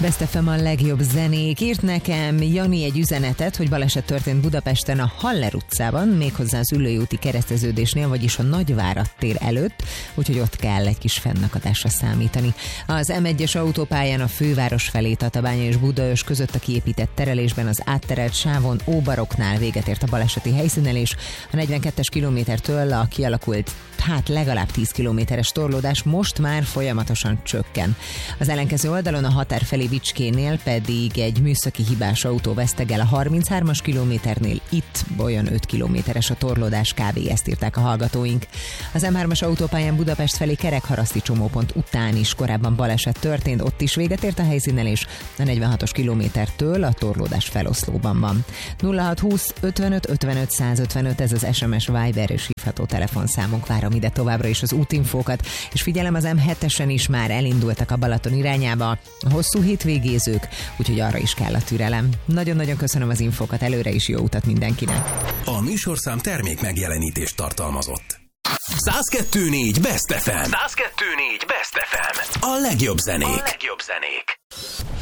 Best FM a legjobb zenék. Írt nekem Jani egy üzenetet, hogy baleset történt Budapesten a Haller utcában, méghozzá az Üllői úti kereszteződésnél, vagyis a Nagyvárad tér előtt, úgyhogy ott kell egy kis fennakadásra számítani. Az M1-es autópályán a főváros felé Tatabánya és Budaörs között a kiépített terelésben az átterelt sávon Óbaroknál véget ért a baleseti helyszínelés. A 42-es kilométertől a kialakult legalább 10 kilométeres torlódás most már folyamatosan csökken. Az ellenkező oldalon a határ felé Vicskénél pedig egy műszaki hibás autó vesztegel a 33-as kilométernél, itt olyan 5 kilométeres a torlódás, kb. Ezt írták a hallgatóink. Az M3-as autópályán Budapest felé Kerekharaszti csomópont után is korábban baleset történt, ott is véget ért a helyszínelés, a 46-os kilométertől a torlódás feloszlóban van. 0620 55 55 155, ez az SMS, Viber és hívható telefonszámunk. Várom ide továbbra is az útinfókat, és figyelem, az M7-esen is már elindultak a Balaton irányába a hosszú hétvégézők, úgyhogy arra is kell a türelem. Nagyon-nagyon köszönöm az infókat, előre is jó utat mindenkinek. A műsorszám termék megjelenítést tartalmazott. 102.4 Best FM. 102.4 Best FM. A legjobb zenék.